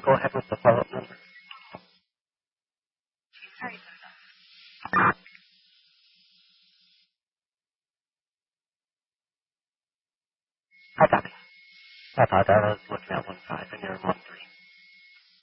go ahead with the follow-up number. Hi, Bobby. I thought I was looking at 1.5 and you're 1.3.